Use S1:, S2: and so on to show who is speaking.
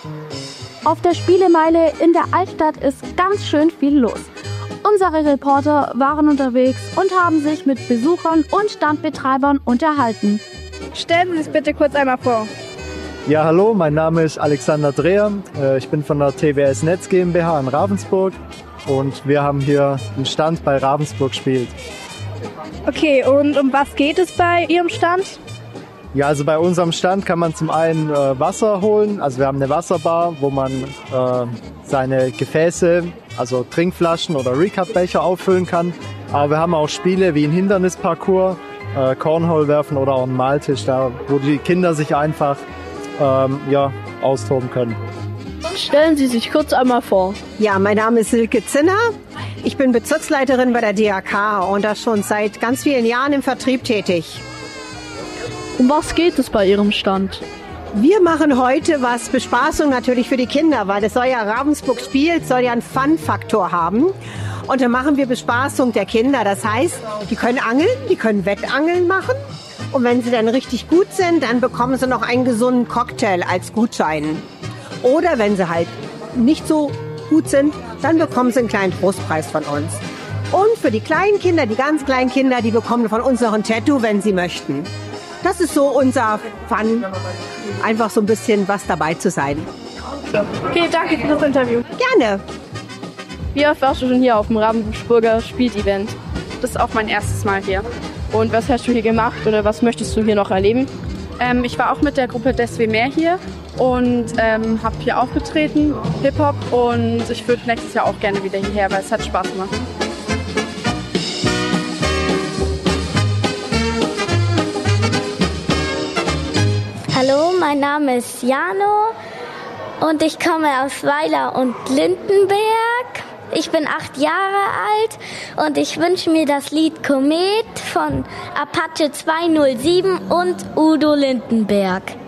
S1: Auf der Spielemeile in der Altstadt ist ganz schön viel los. Unsere Reporter waren unterwegs und haben sich mit Besuchern und Standbetreibern unterhalten.
S2: Stellen Sie sich bitte kurz einmal vor.
S3: Ja, hallo, mein Name ist Alexander Dreher. Ich bin von der TWS Netz GmbH in Ravensburg und wir haben hier einen Stand bei Ravensburg spielt.
S2: Okay, und um was geht es bei Ihrem Stand?
S3: Ja, also bei unserem Stand kann man zum einen Wasser holen. Also wir haben eine Wasserbar, wo man seine Gefäße, also Trinkflaschen oder Recap-Becher auffüllen kann. Aber wir haben auch Spiele wie ein Hindernisparcours, Cornhole werfen oder auch einen Maltisch, da wo die Kinder sich einfach austoben können.
S4: Stellen Sie sich kurz einmal vor.
S5: Ja, mein Name ist Silke Zinner. Ich bin Bezirksleiterin bei der DAK und das schon seit ganz vielen Jahren im Vertrieb tätig.
S4: Um was geht es bei Ihrem Stand?
S5: Wir machen heute was Bespaßung natürlich für die Kinder, weil das soll ja Ravensburg spielt, soll ja einen Fun-Faktor haben. Und dann machen wir Bespaßung der Kinder. Das heißt, die können angeln, die können Wettangeln machen. Und wenn sie dann richtig gut sind, dann bekommen sie noch einen gesunden Cocktail als Gutschein. Oder wenn sie halt nicht so gut sind, dann bekommen sie einen kleinen Trostpreis von uns. Und für die kleinen Kinder, die ganz kleinen Kinder, die bekommen von uns noch ein Tattoo, wenn sie möchten. Das ist so unser Fun, einfach so ein bisschen was dabei zu sein.
S2: Okay, danke für das Interview.
S5: Gerne.
S4: Wie oft warst du schon hier auf dem Ravensburger Spiel-Event?
S6: Das ist auch mein erstes Mal hier.
S4: Und was hast du hier gemacht oder was möchtest du hier noch erleben?
S6: Ich war auch mit der Gruppe Deswe Mehr hier und habe hier aufgetreten, Hip-Hop, und ich würde nächstes Jahr auch gerne wieder hierher, weil es hat Spaß gemacht.
S7: Hallo, mein Name ist Jano und ich komme aus Weiler und Lindenberg. Ich bin 8 Jahre alt und ich wünsche mir das Lied Komet von Apache 207 und Udo Lindenberg.